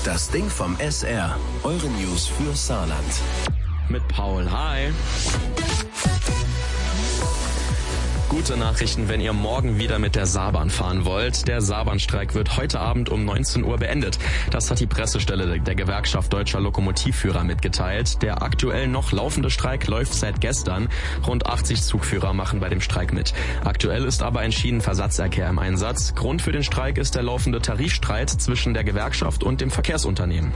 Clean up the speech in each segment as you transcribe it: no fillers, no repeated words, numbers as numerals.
Das Ding vom SR. Eure News für Saarland. Mit Paul. Hi. Gute Nachrichten, wenn ihr morgen wieder mit der Saarbahn fahren wollt. Der Saarbahnstreik wird heute Abend um 19 Uhr beendet. Das hat die Pressestelle der Gewerkschaft Deutscher Lokomotivführer mitgeteilt. Der aktuell noch laufende Streik läuft seit gestern. Rund 80 Zugführer machen bei dem Streik mit. Aktuell ist aber ein Schienenversatzverkehr im Einsatz. Grund für den Streik ist der laufende Tarifstreit zwischen der Gewerkschaft und dem Verkehrsunternehmen.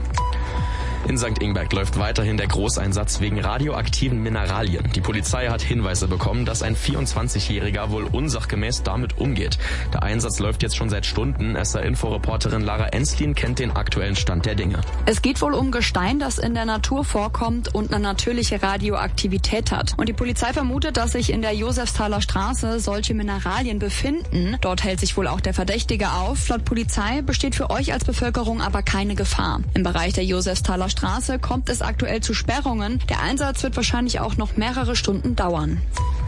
In St. Ingbert läuft weiterhin der Großeinsatz wegen radioaktiven Mineralien. Die Polizei hat Hinweise bekommen, dass ein 24-Jähriger wohl unsachgemäß damit umgeht. Der Einsatz läuft jetzt schon seit Stunden. SR-Info-Reporterin Lara Enslin kennt den aktuellen Stand der Dinge. Es geht wohl um Gestein, das in der Natur vorkommt und eine natürliche Radioaktivität hat. Und die Polizei vermutet, dass sich in der Josefsthaler Straße solche Mineralien befinden. Dort hält sich wohl auch der Verdächtige auf. Laut Polizei besteht für euch als Bevölkerung aber keine Gefahr. Im Bereich der Josefsthaler Straße kommt es aktuell zu Sperrungen. Der Einsatz wird wahrscheinlich auch noch mehrere Stunden dauern.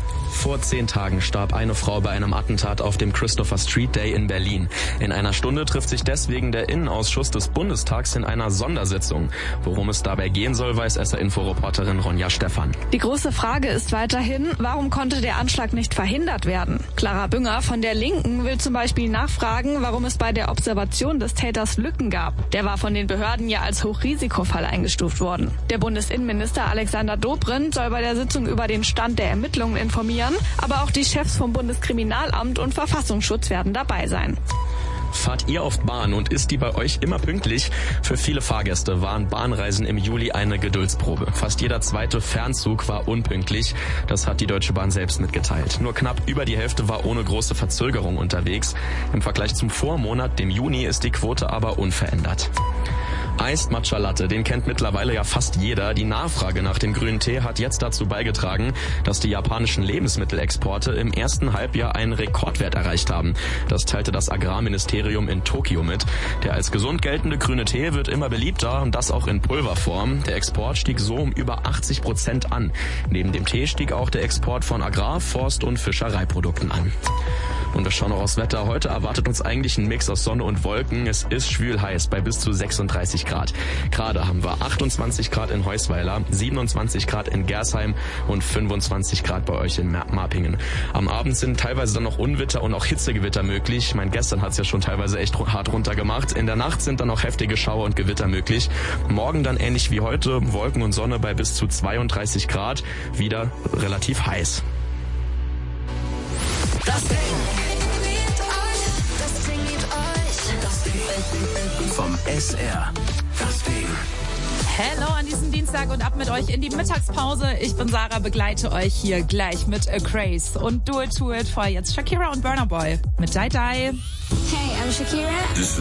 Vor 10 Tagen starb eine Frau bei einem Attentat auf dem Christopher Street Day in Berlin. In einer Stunde trifft sich deswegen der Innenausschuss des Bundestags in einer Sondersitzung. Worum es dabei gehen soll, weiß SR-Info-Reporterin Ronja Stephan. Die große Frage ist weiterhin, warum konnte der Anschlag nicht verhindert werden? Clara Bünger von der Linken will zum Beispiel nachfragen, warum es bei der Observation des Täters Lücken gab. Der war von den Behörden ja als Hochrisikofall eingestuft worden. Der Bundesinnenminister Alexander Dobrindt soll bei der Sitzung über den Stand der Ermittlungen informieren. Aber auch die Chefs vom Bundeskriminalamt und Verfassungsschutz werden dabei sein. Fahrt ihr oft Bahn und ist die bei euch immer pünktlich? Für viele Fahrgäste waren Bahnreisen im Juli eine Geduldsprobe. Fast jeder zweite Fernzug war unpünktlich. Das hat die Deutsche Bahn selbst mitgeteilt. Nur knapp über die Hälfte war ohne große Verzögerung unterwegs. Im Vergleich zum Vormonat, dem Juni, ist die Quote aber unverändert. Iced Matcha Latte, den kennt mittlerweile ja fast jeder. Die Nachfrage nach dem grünen Tee hat jetzt dazu beigetragen, dass die japanischen Lebensmittelexporte im ersten Halbjahr einen Rekordwert erreicht haben. Das teilte das Agrarministerium in Tokio mit. Der als gesund geltende grüne Tee wird immer beliebter und das auch in Pulverform. Der Export stieg so um über 80% an. Neben dem Tee stieg auch der Export von Agrar-, Forst- und Fischereiprodukten an. Und wir schauen noch aufs Wetter. Heute erwartet uns eigentlich ein Mix aus Sonne und Wolken. Es ist schwül heiß bei bis zu 36 Grad. Gerade haben wir 28 Grad in Heusweiler, 27 Grad in Gersheim und 25 Grad bei euch in Marpingen. Am Abend sind teilweise dann noch Unwetter und auch Hitzegewitter möglich. Gestern hat es ja schon teilweise echt hart runtergemacht. In der Nacht sind dann noch heftige Schauer und Gewitter möglich. Morgen dann ähnlich wie heute, Wolken und Sonne bei bis zu 32 Grad. Wieder relativ heiß. Das Ding vom SR. Das Ding. Hello an diesem Dienstag und ab mit euch in die Mittagspause. Ich bin Sarah, begleite euch hier gleich mit A Craze und Do It To It. Vor jetzt Shakira und Burna Boy mit Die Die. Hey, I'm Shakira.